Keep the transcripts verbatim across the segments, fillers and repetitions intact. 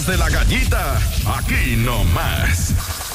De la gallita, aquí nomás.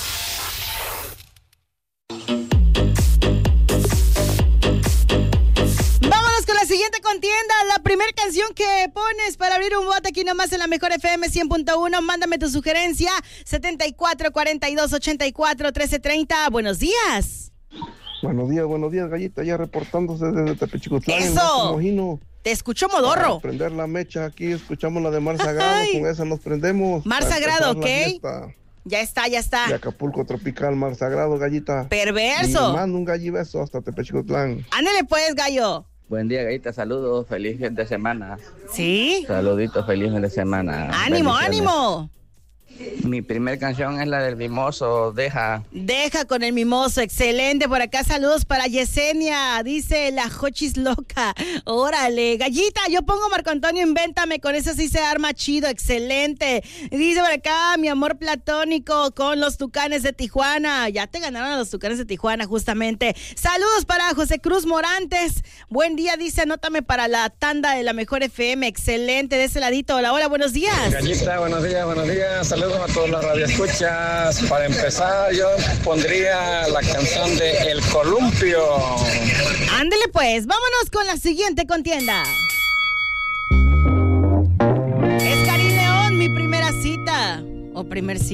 Vámonos con la siguiente contienda. La primera canción que pones para abrir un bote aquí nomás en la Mejor F M cien punto uno. Mándame tu sugerencia. setenta y cuatro, cuarenta y dos, ochenta y cuatro, trece, treinta. Buenos días. Buenos días, buenos días, gallita, ya reportándose desde Tepechicotlán. ¡Eso! Te escucho modorro. Para prender la mecha aquí, escuchamos la de Mar Sagrado, Ay. con esa nos prendemos. Mar Sagrado, ¿ok? Fiesta. Ya está, ya está. De Acapulco Tropical, Mar Sagrado, gallita. Perverso. Y mando un gallibeso hasta Tepechicotlán. Ándale pues, gallo. Buen día, gallita, saludos, feliz fin de semana. ¿Sí? Saluditos, feliz fin de semana. ¡Ánimo, Bendiciones. ánimo! Mi primer canción es la del Mimoso, Deja. Deja con el mimoso, excelente. Por acá saludos para Yesenia, dice la Jochis loca. Órale, gallita, yo pongo Marco Antonio, invéntame, con eso sí se arma chido, excelente. Dice por acá, mi amor platónico con los Tucanes de Tijuana. Ya te ganaron a los Tucanes de Tijuana, justamente. Saludos para José Cruz Morantes. Buen día, dice, anótame para la tanda de la Mejor F M, excelente, de ese ladito. Hola, hola, buenos días. Gallita, buenos días, buenos días. Saludos a todos los radioescuchas. Para empezar, yo pondría la canción de El Columpio. Ándele pues, vámonos con la siguiente contienda. Es Karim León, mi primera cita. O primer cita.